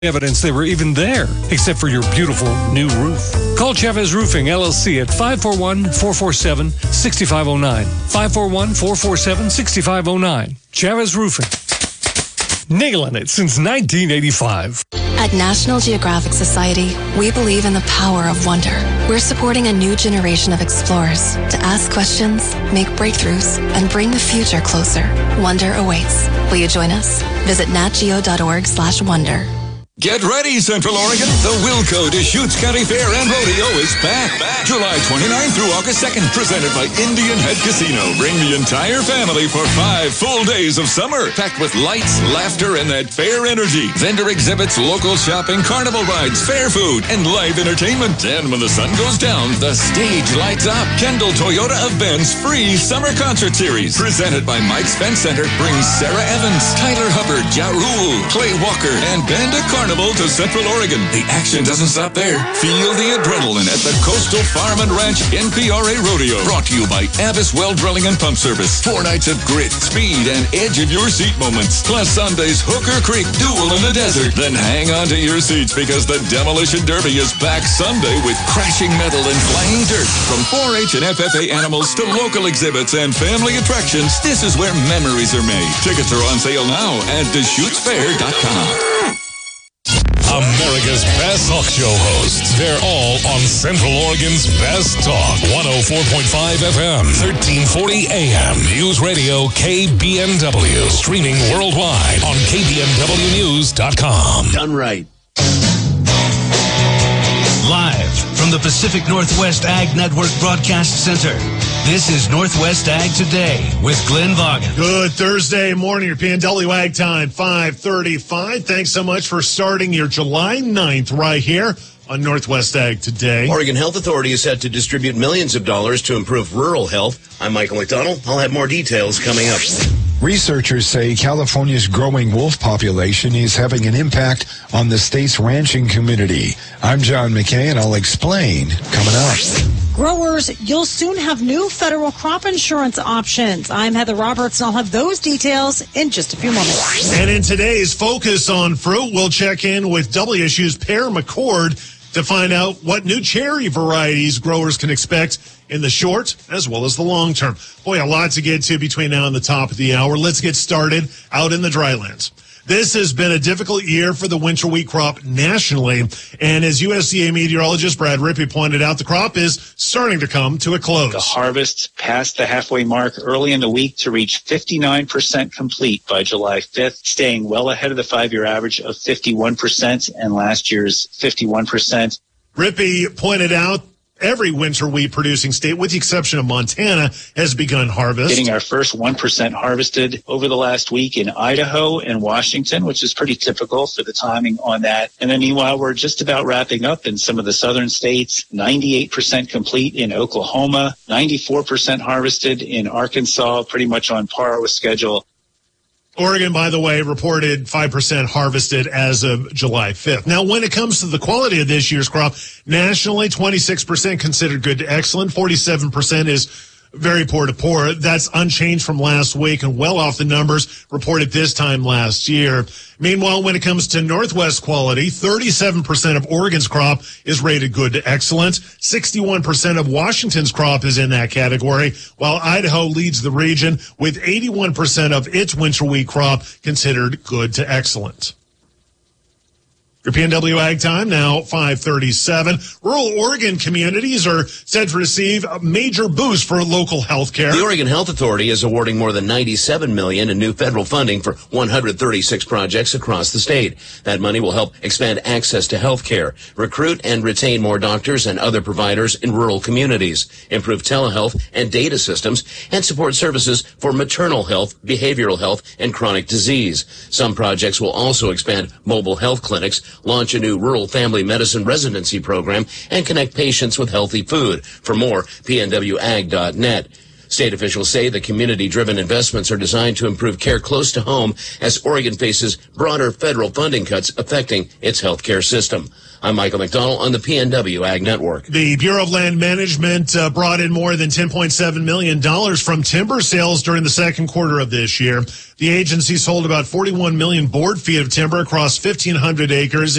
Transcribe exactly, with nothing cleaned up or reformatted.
evidence they were even there, except for your beautiful new roof. Call Chavez Roofing, L L C at five four one, four four seven, six five zero nine. five four one, four four seven, six five zero nine. Chavez Roofing. Nailing it since nineteen eighty-five. At National Geographic Society, we believe in the power of wonder. We're supporting a new generation of explorers to ask questions, make breakthroughs, and bring the future closer. Wonder awaits. Will you join us? Visit natgeo.org slash wonder. Get ready, Central Oregon. The Wilco Deschutes County Fair and Rodeo is back. back. July twenty-ninth through August second, presented by Indian Head Casino. Bring the entire family for five full days of summer, packed with lights, laughter, and that fair energy. Vendor exhibits, local shopping, carnival rides, fair food, and live entertainment. And when the sun goes down, the stage lights up. Kendall Toyota of Ben's free summer concert series, presented by Mike's Fence Center, brings Sarah Evans, Tyler Hubbard, Ja Rule, Clay Walker, and Banda Carnival to Central Oregon. The action doesn't stop there. Feel the adrenaline at the Coastal Farm and Ranch N P R A Rodeo. Brought to you by Abbas Well Drilling and Pump Service. Four nights of grit, speed, and edge of your seat moments. Plus Sunday's Hooker Creek Duel in the Desert. Then hang on to your seats because the Demolition Derby is back Sunday with crashing metal and flying dirt. From four H and F F A animals to local exhibits and family attractions, this is where memories are made. Tickets are on sale now at Deschutes Fair dot com. America's best talk show hosts. They're all on Central Oregon's best talk. one oh four point five F M, thirteen forty A M. News Radio K B N W. Streaming worldwide on K B N W news dot com. Done right. Live from the Pacific Northwest Ag Network Broadcast Center, this is Northwest Ag Today with Glenn Vaughan. Good Thursday morning, your P N W Ag Time, five thirty-five. Thanks so much for starting your July ninth right here on Northwest Ag Today. Oregon Health Authority is set to distribute millions of dollars to improve rural health. I'm Michael McDonald. I'll have more details coming up. Researchers say California's growing wolf population is having an impact on the state's ranching community. I'm John McKay, and I'll explain coming up. Growers, you'll soon have new federal crop insurance options. I'm Heather Roberts, and I'll have those details in just a few moments. And in today's Focus on Fruit, we'll check in with W S U's Per McCord to find out what new cherry varieties growers can expect in the short as well as the long term. Boy, a lot to get to between now and the top of the hour. Let's get started out in the drylands. This has been a difficult year for the winter wheat crop nationally, and as U S D A meteorologist Brad Rippey pointed out, the crop is starting to come to a close. The harvest passed the halfway mark early in the week to reach fifty-nine percent complete by July fifth, staying well ahead of the five-year average of fifty-one percent and last year's fifty-one percent. Rippey pointed out every winter wheat producing state, with the exception of Montana, has begun harvest. Getting our first one percent harvested over the last week in Idaho and Washington, which is pretty typical for the timing on that. And then meanwhile, we're just about wrapping up in some of the southern states, ninety-eight percent complete in Oklahoma, ninety-four percent harvested in Arkansas, pretty much on par with schedule. Oregon, by the way, reported five percent harvested as of July fifth. Now, when it comes to the quality of this year's crop, nationally, twenty-six percent considered good to excellent, forty-seven percent is very poor to poor. That's unchanged from last week and well off the numbers reported this time last year. Meanwhile, when it comes to Northwest quality, thirty-seven percent of Oregon's crop is rated good to excellent. sixty-one percent of Washington's crop is in that category, while Idaho leads the region with eighty-one percent of its winter wheat crop considered good to excellent. Your P N W Ag Time, now five thirty-seven. Rural Oregon communities are set to receive a major boost for local health care. The Oregon Health Authority is awarding more than ninety-seven million dollars in new federal funding for one hundred thirty-six projects across the state. That money will help expand access to health care, recruit and retain more doctors and other providers in rural communities, improve telehealth and data systems, and support services for maternal health, behavioral health, and chronic disease. Some projects will also expand mobile health clinics, launch a new rural family medicine residency program, and connect patients with healthy food. For more, P N W ag dot net. State officials say the community-driven investments are designed to improve care close to home as Oregon faces broader federal funding cuts affecting its healthcare system. I'm Michael McDonald on the P N W Ag Network. The Bureau of Land Management uh, brought in more than ten point seven million dollars from timber sales during the second quarter of this year. The agency sold about forty-one million board feet of timber across fifteen hundred acres